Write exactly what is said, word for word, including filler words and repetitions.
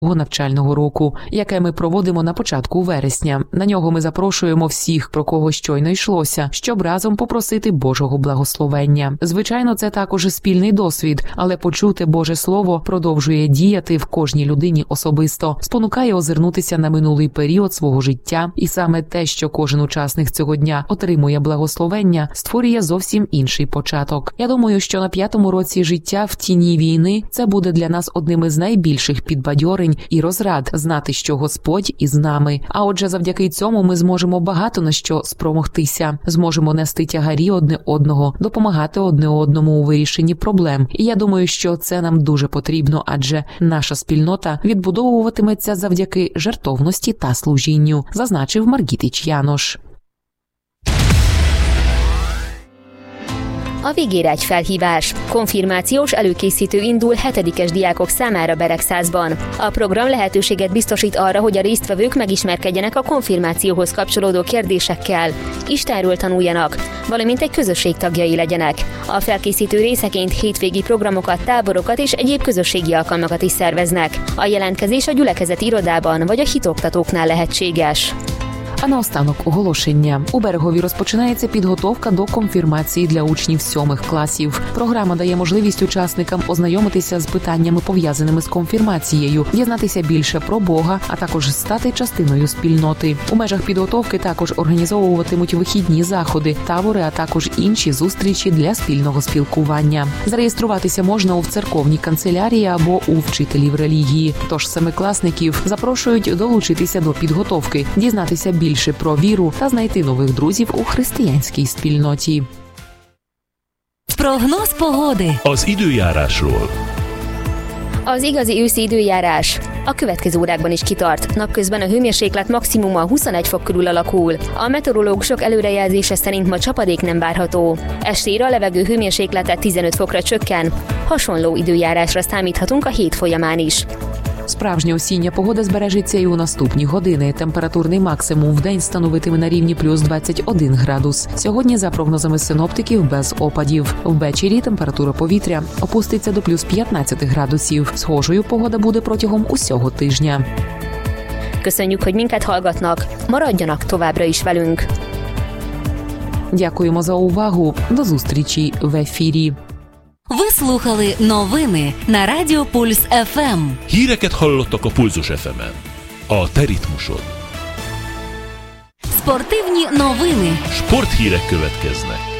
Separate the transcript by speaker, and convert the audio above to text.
Speaker 1: навчального року, яке ми проводимо на початку вересня. На нього ми запрошуємо всіх, про кого щойно йшлося, щоб разом попросити Божого благословення. Звичайно, це також спільний досвід, але почути Боже Слово продовжує діяти в кожній людині особисто, спонукає озирнутися на минулий період свого життя, і саме те, що кожен учасник цього дня отримує благословення, створює зовсім інший початок. Я думаю, що на п'ятому році життя в тіні війни це буде для нас одним із найбільших підбадьорень і розрад знати, що Господь із нами. А отже, завдяки цьому ми зможемо багато на що спромогтися. Зможемо нести тягарі одне одного, допомагати одне одному у вирішенні проблем. І я думаю, що це нам дуже потрібно, адже наша спільнота відбудовуватиметься завдяки жертовності та служінню, зазначив Margitics János.
Speaker 2: A végére egy felhívás. Konfirmációs előkészítő indul hetedikes diákok számára Beregszázban. A program lehetőséget biztosít arra, hogy a résztvevők megismerkedjenek a konfirmációhoz kapcsolódó kérdésekkel, Istenről tanuljanak, valamint egy közösség tagjai legyenek. A felkészítő részeként hétvégi programokat, táborokat és egyéb közösségi alkalmakat is szerveznek. A jelentkezés a gyülekezeti irodában vagy a hitoktatóknál lehetséges.
Speaker 1: А наостанок оголошення. У Берегові розпочинається підготовка до конфірмації для учнів сьомих класів. Програма дає можливість учасникам ознайомитися з питаннями, пов'язаними з конфірмацією, дізнатися більше про Бога, а також стати частиною спільноти. У межах підготовки також організовуватимуть вихідні заходи, табори, а також інші зустрічі для спільного спілкування. Зареєструватися можна у церковній канцелярії або у вчителів релігії. Тож семикласників запрошують долучитися до підготовки, дізнатися більше більше про віру та знайти нових друзів у християнській спільноті.
Speaker 3: Прогноз pogody.
Speaker 4: Az időjárásról.
Speaker 2: Az igazi őszi időjárás a következő órákban is kitart. Napközben a hőmérséklet maximuma huszonegy fok körül alakul. A meteorológusok előrejelzése szerint ma csapadék nem várható. Estére a levegő hőmérséklete tizenöt fokra csökken. Hasonló időjárásra számíthatunk a hét folyamán is.
Speaker 1: Справжня осіння погода збережеться і у наступні години. Температурний максимум вдень становитиме на рівні плюс двадцять один градус. Сьогодні, за прогнозами синоптиків, без опадів. Ввечері температура повітря опуститься до плюс п'ятнадцять градусів. Схожою погода буде протягом усього тижня.
Speaker 2: Köszönjük, hogy minket hallgatnak. Maradjanak továbbra is velünk.
Speaker 1: Дякуємо за увагу. До зустрічі в ефірі.
Speaker 3: Ви слухали новини на Радіо Пульс еф ем.
Speaker 4: Híreket hallottak a Pulzus еф ем-en. A te ritmusod.
Speaker 3: Спортивні новини.
Speaker 4: Sporthírek következnek.